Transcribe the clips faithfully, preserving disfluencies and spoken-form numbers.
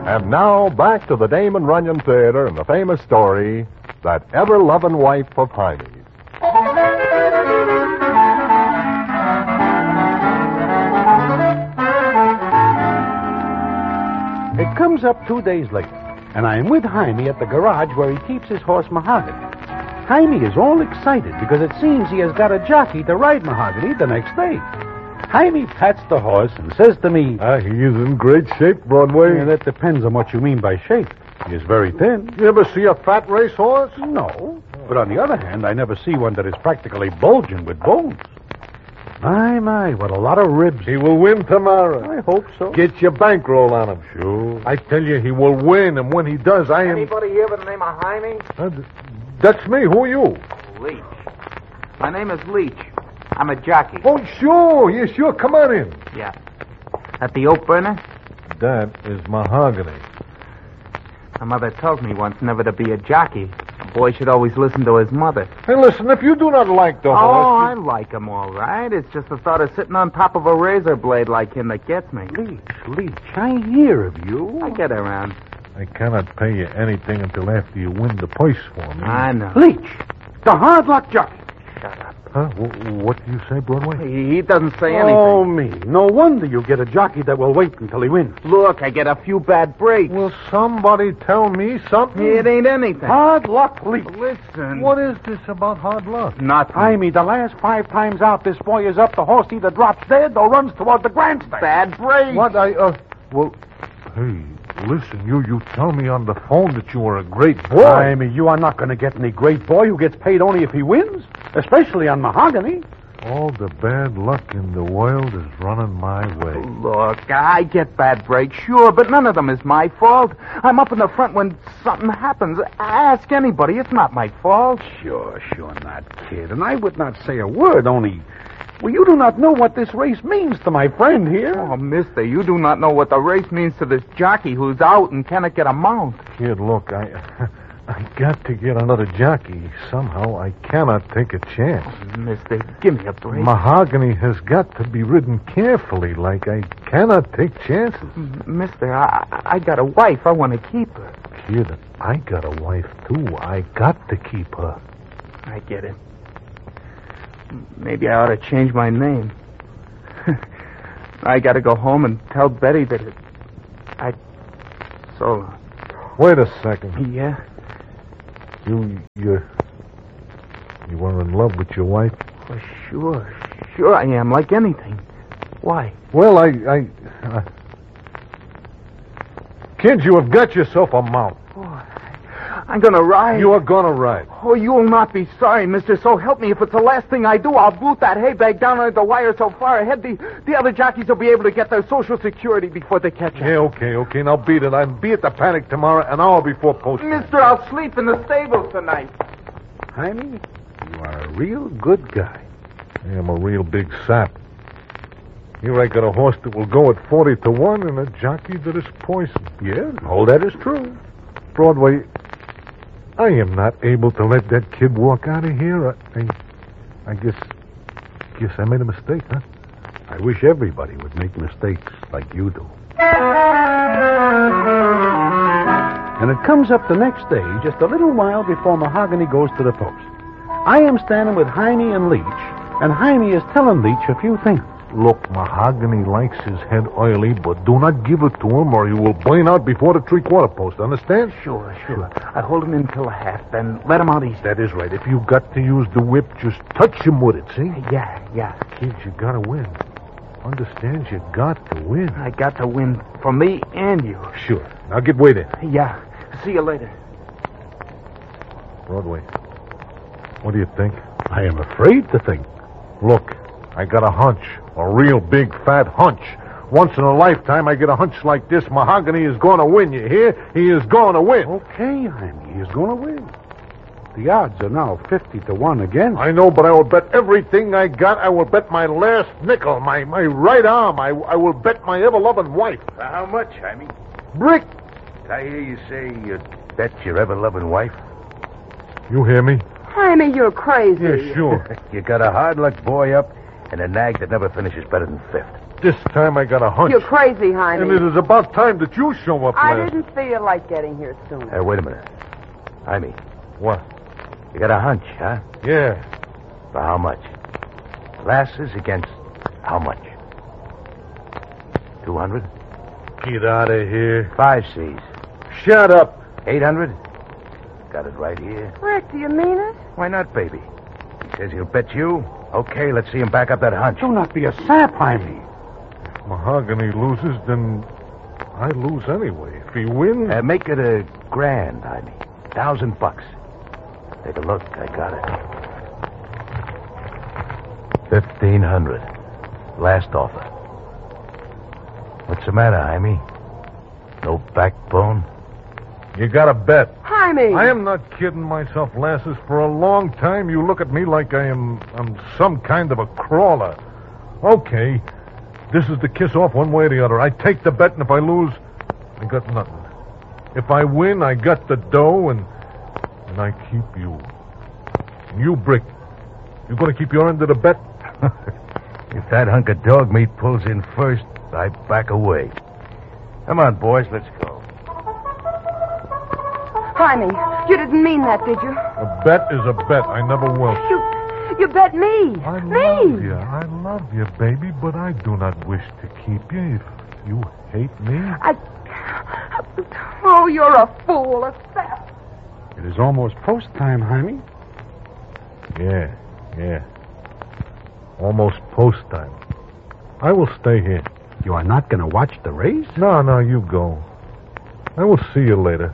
And now, back to the Damon Runyon Theater and the famous story, That Ever-Lovin' Wife of Jaime's. It comes up two days later, and I am with Jaime at the garage where he keeps his horse Mahogany. Jaime is all excited because it seems he has got a jockey to ride Mahogany the next day. Jaime pats the horse and says to me, Ah, he is in great shape, Broadway. Yeah, that depends on what you mean by shape. He is very thin. You ever see a fat racehorse? No. But on the other hand, I never see one that is practically bulging with bones. My, my, what a lot of ribs. He will win tomorrow. I hope so. Get your bankroll on him. Sure. I tell you, he will win, and when he does, I am... Anybody here by the name of Jaime? Uh, that's me. Who are you? Leach. My name is Leach. I'm a jockey. Oh, sure. Yes, sure. Come on in. Yeah. At the oak burner? That is Mahogany. My mother told me once never to be a jockey. A boy should always listen to his mother. Hey, listen, if you do not like the Oh, horse... I like him all right. It's just the thought of sitting on top of a razor blade like him that gets me. Leach, Leach, I hear of you. I get around. I cannot pay you anything until after you win the purse for me. I know. Leach, the hard luck jockey. Shut up. Huh? W- what do you say, Broadway? He, he doesn't say anything. Oh, me. No wonder you get a jockey that will wait until he wins. Look, I get a few bad breaks. Will somebody tell me something? It ain't anything. Hard luck, Leach. Listen. What is this about hard luck? Nothing. Jaime, the last five times out this boy is up, the horse either drops dead or runs toward the grandstand. Bad breaks. What I, uh, well, hey, listen, you, you tell me on the phone that you are a great boy. Jaime, you are not going to get any great boy who gets paid only if he wins, especially on Mahogany. All the bad luck in the world is running my way. Look, I get bad breaks, sure, but none of them is my fault. I'm up in the front when something happens. Ask anybody. It's not my fault. Sure, sure not, kid. And I would not say a word, only... Well, you do not know what this race means to my friend here. Oh, mister, you do not know what the race means to this jockey who's out and cannot get a mount. Kid, look, I... I got to get another jockey somehow. I cannot take a chance. Oh, mister, give me a break. Mahogany has got to be ridden carefully, like I cannot take chances. M- Mister, I, I got a wife. I want to keep her. Kid, I got a wife, too. I got to keep her. I get it. Maybe I ought to change my name. I got to go home and tell Betty that it... I... So long. Wait a second. Yeah? You, you... You are in love with your wife? Oh, sure. Sure I am, like anything. Why? Well, I... I uh... Kid, you have got yourself a mount. Oh, I'm going to ride. You are going to ride. Oh, you will not be sorry, mister. So help me. If it's the last thing I do, I'll boot that hay bag down under the wire so far ahead, the, the other jockeys will be able to get their Social Security before they catch us. Yeah, okay, okay. Now beat it. I'll be at the Panic tomorrow, an hour before post. Mister, I'll sleep in the stables tonight. Jaime, you are a real good guy. I am a real big sap. Here I got a horse that will go at forty to one and a jockey that is poison. Yeah, all that is true. Broadway, I am not able to let that kid walk out of here. I, I, I guess, guess I made a mistake, huh? I wish everybody would make mistakes like you do. And it comes up the next day, just a little while before Mahogany goes to the post. I am standing with Jaime and Leach, and Jaime is telling Leach a few things. Look, Mahogany likes his head oily, but do not give it to him or he will burn out before the three-quarter post. Understand? Sure, sure. I hold him in till a half, then let him out east. That is right. If you got to use the whip, just touch him with it, see? Yeah, yeah. Kids, you gotta win. Understand? You got to win. I got to win for me and you. Sure. Now get waited. Yeah. See you later. Broadway, what do you think? I am afraid to think. Look, I got a hunch. A real big, fat hunch. Once in a lifetime, I get a hunch like this. Mahogany is going to win, you hear? He is going to win. Okay, Jaime, he is going to win. The odds are now fifty to one again. I know, but I will bet everything I got. I will bet my last nickel, my, my right arm. I, I will bet my ever-loving wife. For how much, Jaime? Brick! Did I hear you say you bet your ever-loving wife? You hear me? Jaime, you're crazy. Yeah, sure. You got a hard luck boy up and a nag that never finishes better than fifth. This time I got a hunch. You're crazy, Jaime. And it is about time that you show up, I Lass. didn't feel like getting here sooner. Hey, wait a minute. Jaime, What? you got a hunch, huh? Yeah. For how much? Lasses against how much? Two hundred? Get out of here. Five C's. Shut up. Eight hundred? Got it right here. Rick, do you mean it? Why not, baby? He says he'll bet you. Okay, let's see him back up that hunch. Do not be a sap, Jaime. If Mahogany loses, then I lose anyway. If he wins... Uh, make it a grand, Jaime. Thousand bucks. Take a look. I got it. Fifteen hundred. Last offer. What's the matter, Jaime? No backbone? You got a bet. Jaime! I am not kidding myself, Lasses. For a long time, you look at me like I am I'm some kind of a crawler. Okay, this is the kiss off one way or the other. I take the bet, and if I lose, I got nothing. If I win, I got the dough, and and I keep you. And you, Brick, you going to keep your end of the bet? If that hunk of dog meat pulls in first, I back away. Come on, boys, let's go. Jaime, you didn't mean that, did you? A bet is a bet. I never will. You, you bet me. I me. love you. I love you, baby, but I do not wish to keep you if you hate me. I... Oh, you're a fool, a sap. It is almost post time, Jaime. Yeah, yeah. Almost post time. I will stay here. You are not going to watch the race? No, no, you go. I will see you later.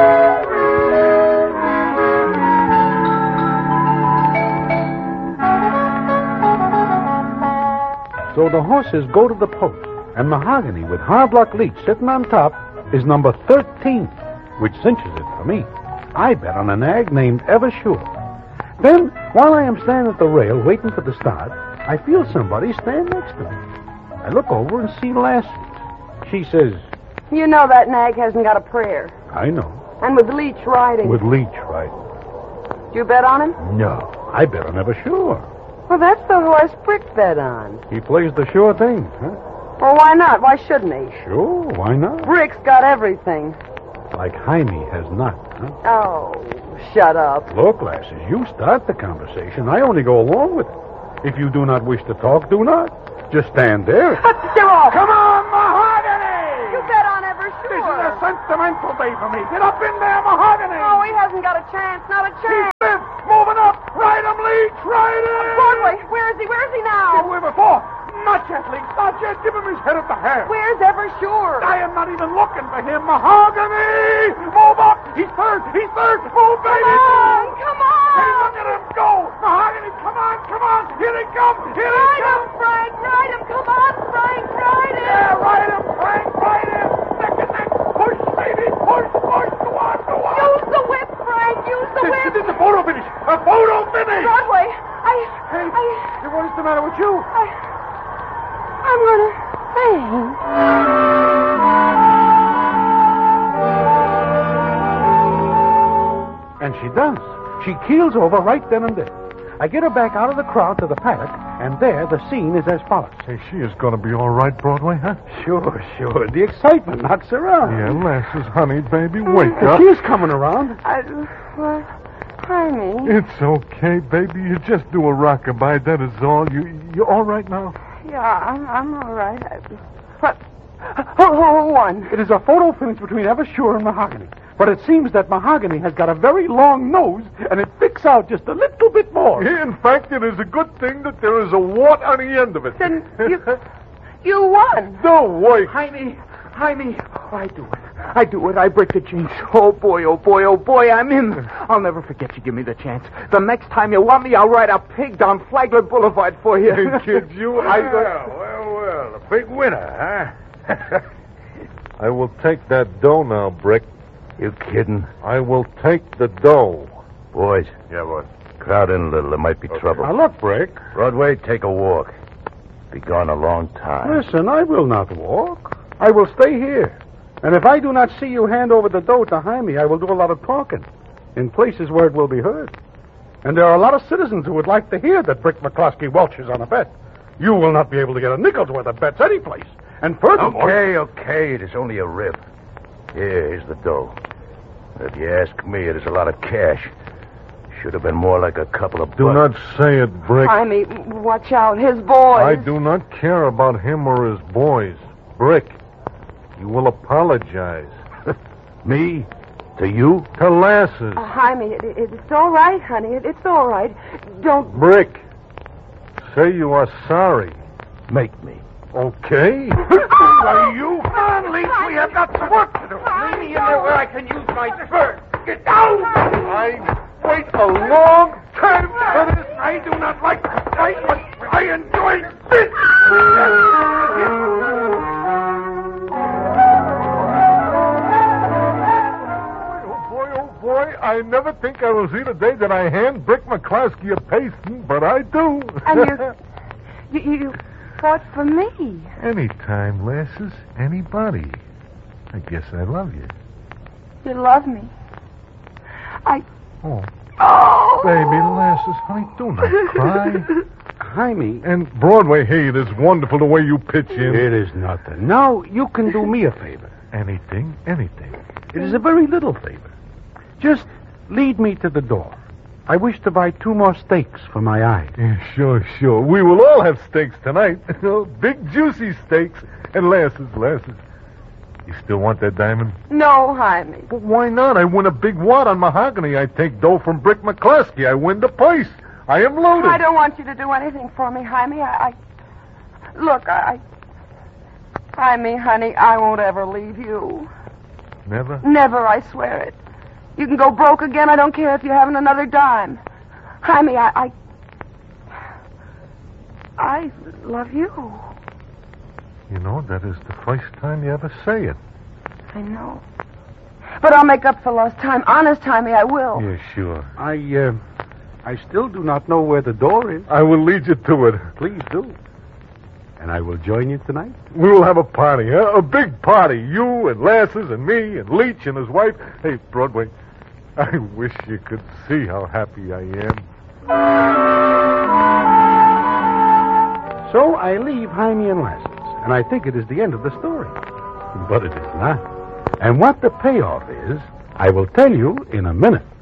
So the horses go to the post, and Mahogany, with Hard Luck Leach sitting on top, is number thirteen, which cinches it for me. I bet on a nag named Eversure. Then, while I am standing at the rail waiting for the start, I feel somebody stand next to me. I look over and see Lassie. She says, You know that nag hasn't got a prayer. I know. And with Leach riding. With Leach, right? Do you bet on him? No, I bet on Eversure. Well, that's the horse Brick bet on. He plays the sure thing, huh? Well, why not? Why shouldn't he? Sure, why not? Brick's got everything. Like Jaime has not, huh? Oh, shut up. Look, Lasses, you start the conversation. I only go along with it. If you do not wish to talk, do not. Just stand there. But they're all... Come on, Mahogany! You bet on Eversure. This is a sentimental day for me. Get up in there, Mahogany! Oh, he hasn't got a chance. Not a chance. He's moving up. Ride him, Leach. Ride him. Broadway, where is he? Where is he now? Where before? Not yet, Leach. Not yet. Give him his head at the hair. Where's Eversure? I am not even looking for him. Mahogany! Move up. He's third. He's third. Move, baby. Come on, come on. Hey, look at him go. Mahogany, come on, come on. Here they come. Here they Ride come. him, Frank. Ride him. Come on, Frank. Ride him. Yeah, ride him, Frank. Ride him. Neck and neck. Push, baby. Push, push. Go on, go on. Use the whip, Frank. Use the whip. This is a photo finish. A photo finish. Broadway, I... Hey, I... hey, what is the matter with you? I... I'm gonna faint. And she does. She keels over right then and there. I get her back out of the crowd to the paddock, and there the scene is as follows. Hey, she is going to be all right, Broadway, huh? Sure, sure. The excitement knocks her out. Yeah, Lasses, honey, baby, wake up. She's coming around. I... Well, Jaime. It's okay, baby. You just do a rockabye, that is all. You you all right now? Yeah, I'm, I'm all right. I... What? Who, who, who won? It is a photo finish between Eversure and Mahogany. But it seems that Mahogany has got a very long nose, and it sticks out just a little bit more. In fact, it is a good thing that there is a wart on the end of it. Then you... You won. No way. Jaime, Jaime, oh, I do it. I do it. I break the jinx. Oh, boy, oh, boy, oh, boy, I'm in. I'll never forget you give me the chance. The next time you want me, I'll ride a pig down Flagler Boulevard for you. Hey, kids, you... I Well, well, well, a big winner, huh? I will take that dough now, Brick. You kidding? I will take the dough. Boys, Yeah, what? crowd in a little. There might be trouble. Now look, Brick. Broadway, take a walk. Be gone a long time. Listen, I will not walk. I will stay here. And if I do not see you hand over the dough to Jaime, I will do a lot of talking in places where it will be heard. And there are a lot of citizens who would like to hear that Brick McCloskey welches on a bet. You will not be able to get a nickel's worth of bets any place. And furthermore... Okay, okay, it is only a rib. Here's the dough. If you ask me, it is a lot of cash. Should have been more like a couple of Do bucks. not say it, Brick. Jaime, watch out. His boys. I do not care about him or his boys. Brick, you will apologize. Me? To you? To Lasses. Uh, Jaime, it, it, it's all right, honey. It, it's all right. Don't... Brick, say you are sorry. Make me. Okay. Are you? Come on, Leach. We have got some work to do. Leave me in there where I can use my spurs. Get down! I wait a long time for this. I do not like to fight, but I enjoy this. Oh, boy, oh, boy. I never think I will see the day that I hand Brick McCloskey a pasting, but I do. And you, you, you fought for me. Anytime, Lasses. Anybody. I guess I love you. You love me. I... Oh, Oh! baby, Lasses, honey, do not cry. Jaime, And Broadway, hey, it is wonderful the way you pitch in. it is nothing. Now, you can do me a favor. Anything, anything. It is a very little favor. Just lead me to the door. I wish to buy two more steaks for my eyes. Yeah, sure, sure. We will all have steaks tonight. Big, juicy steaks. And Lasses, Lasses. You still want that diamond? No, Jaime. But why not? I win a big wad on mahogany. I take dough from Brick McCloskey. I win the place. I am loaded. I don't want you to do anything for me, Jaime. I... I... Look, I... Jaime, honey, I won't ever leave you. Never? Never, I swear it. You can go broke again. I don't care if you haven't another dime. Jaime, I... I, I love you. You know, that is the first time you ever say it. I know. But I'll make up for lost time. Honest, Jaime, I will. Yeah, sure. I, uh, I still do not know where the door is. I will lead you to it. Please do. And I will join you tonight. We will have a party, huh? A big party. You and Lasses and me and Leach and his wife. Hey, Broadway, I wish you could see how happy I am. So I leave Jaime and Lasses, and I think it is the end of the story. But it is not. And what the payoff is, I will tell you in a minute.